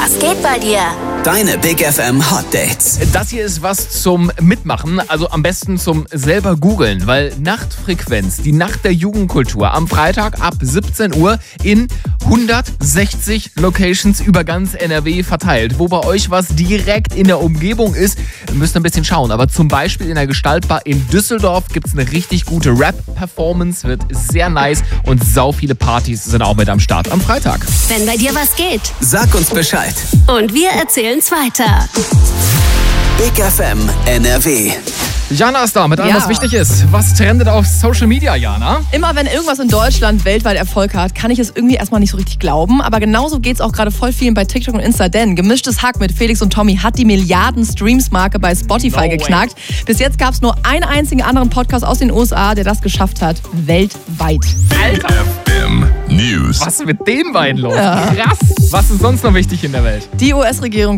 Was geht bei dir? Deine Big FM Hot Dates. Das hier ist was zum Mitmachen, also am besten zum selber googeln, weil Nachtfrequenz, die Nacht der Jugendkultur, am Freitag ab 17 Uhr in 160 Locations über ganz NRW verteilt. Wo bei euch was direkt in der Umgebung ist, müsst ihr ein bisschen schauen. Aber zum Beispiel in der Gestaltbar in Düsseldorf gibt es eine richtig gute Rap-Performance, wird sehr nice und sau viele Partys sind auch mit am Start am Freitag. Wenn bei dir was geht. Sag uns Bescheid. Und wir erzählen's weiter. Big FM NRW. Jana ist da mit allem, Ja. was wichtig ist. Was trendet auf Social Media, Jana? Immer wenn irgendwas in Deutschland weltweit Erfolg hat, kann ich es irgendwie erstmal nicht so richtig glauben. Aber genauso geht es auch gerade voll vielen bei TikTok und Insta. Denn Gemischtes Hack mit Felix und Tommy hat die Milliarden-Streams-Marke bei Spotify geknackt. Bis jetzt gab es nur einen einzigen anderen Podcast aus den USA, der das geschafft hat. Weltweit. Alter, FM News. was ist mit den beiden los? Krass. Was ist sonst noch wichtig in der Welt? Die US-Regierung